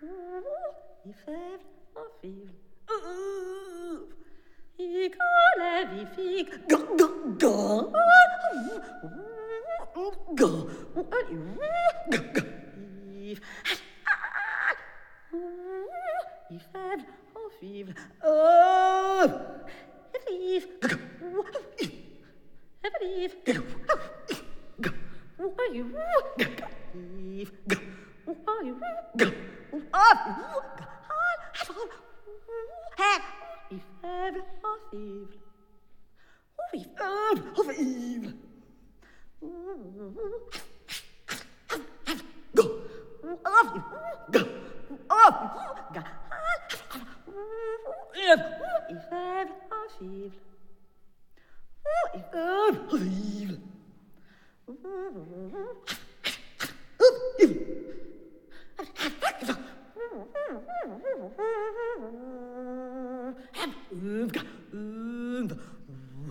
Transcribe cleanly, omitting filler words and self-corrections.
I fèvre, en fivre. I colère, I fig. Ga, ga, ga. Ga. Ga, ga. I fèvre, en fivre. Vive. Vive.